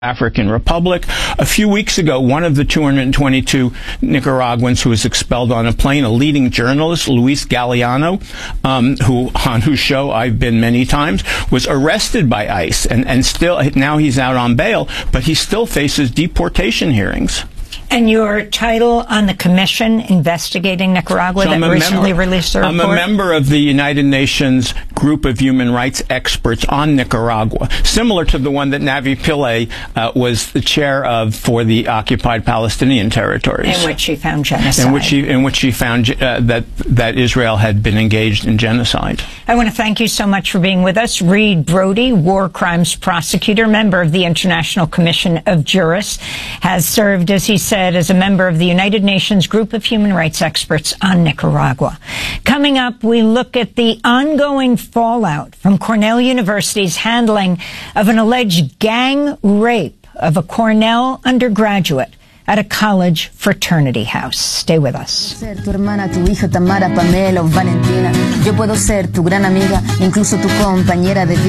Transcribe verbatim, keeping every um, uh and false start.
African Republic. A few weeks ago, one of the two hundred twenty-two Nicaraguans who was expelled on a plane, a leading journalist, Luis Galeano, um, who on whose show I've been many times, was arrested by ICE, and, and still now he's out on bail, but he still faces deportation hearings. And your title on the commission investigating Nicaragua so that recently member, released a report? I'm a member of the United Nations group of human rights experts on Nicaragua, similar to the one that Navi Pillay uh, was the chair of for the occupied Palestinian territories. In which she found genocide. In which she, in which she found uh, that, that Israel had been engaged in genocide. I want to thank you so much for being with us. Reed Brody, war crimes prosecutor, member of the International Commission of Jurists, has served, as he said, as a member of the United Nations group of human rights experts on Nicaragua. Coming up, we look at the ongoing fallout from Cornell University's handling of an alleged gang rape of a Cornell undergraduate at a college fraternity house. Stay with us. Ser tu hermana, tu hija, Tamara, Pamela o Valentina. Yo puedo ser tu gran amiga, incluso tu compañera de vida.